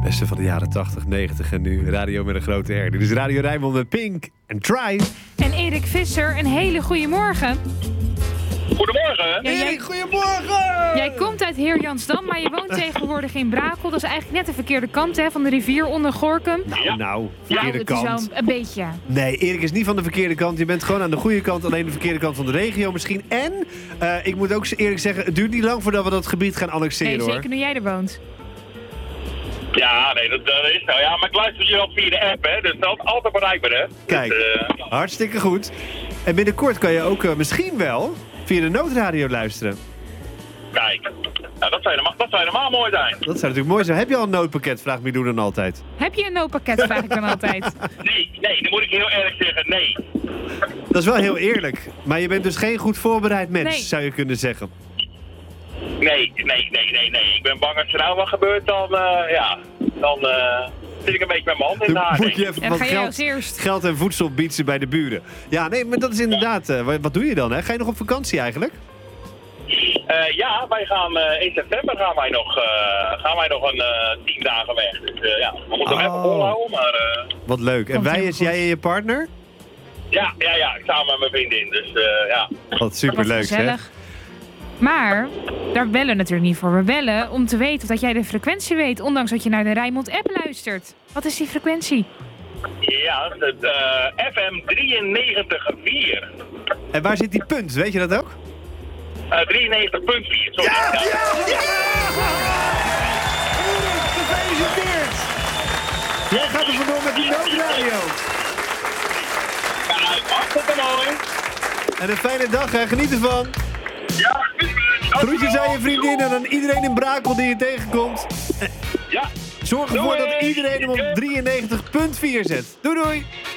Beste van de jaren 80, 90 en nu radio met een grote R. Dit is Radio Rijnmond met Pink en Try. En Erik Visser, een hele goede morgen. Goedemorgen. Ja, Erik, goedemorgen! Jij komt uit Heer Jansdam, maar je woont tegenwoordig in Brakel. Dat is eigenlijk net de verkeerde kant hè, van de rivier onder Gorkum. Nou, Ja, verkeerde het is kant. wel een beetje. Nee, Erik is niet van de verkeerde kant. Je bent gewoon aan de goede kant, alleen de verkeerde kant van de regio misschien. En, ik moet ook eerlijk zeggen, het duurt niet lang voordat we dat gebied gaan annexeren, Nee, hoor. zeker nu jij er woont. Ja, nee, dat is nou. Ja, maar ik luister je wel via de app, hè. Dus dat is altijd bereikbaar, hè. Kijk, Dus, hartstikke goed. En binnenkort kan je ook misschien wel via de noodradio luisteren. kijk. Nou, dat zou helemaal mooi zijn. Dat zou natuurlijk mooi zijn. Heb je al een noodpakket? Vraagt Midoen dan altijd. Heb je een no-pakket, vraag ik dan altijd. Nee, dan moet ik heel erg zeggen, nee. Dat is wel heel eerlijk. Maar je bent dus geen goed voorbereid mens, Nee. zou je kunnen zeggen. Nee. Ik ben bang als er nou wat gebeurt, dan zit ik een beetje met mijn hand in de Dan haar. moet je even Ja, wat ga jij als eerst. geld en voedsel bieden bij de buren. Ja, nee, maar dat is inderdaad... wat doe je dan, hè? Ga je nog op vakantie eigenlijk? Ja, wij gaan in september gaan wij nog een 10 dagen weg. Dus we moeten nog even volhouden, maar... Wat leuk. En Komt wij helemaal is jij goed. en je partner? Ja, samen met mijn vriendin, dus ja. Wat Wat superleuk, zeg. gezellig. Maar, daar bellen we natuurlijk niet voor. We bellen om te weten of dat jij de frequentie weet, ondanks dat je naar de Rijnmond-app luistert. Wat is die frequentie? Ja, het FM 93.4. En waar zit die punt? Weet je dat ook? 93.4, sorry. Gefeliciteerd! Jij gaat er vandoor met die noodradio. Hartstikke mooi. En een fijne dag, hè? Geniet ervan. Ja, Groetjes aan je vriendin en aan iedereen in Brakel die je tegenkomt. Ja. Zorg ervoor Doei. dat iedereen hem op 93.4 zet. Doei doei!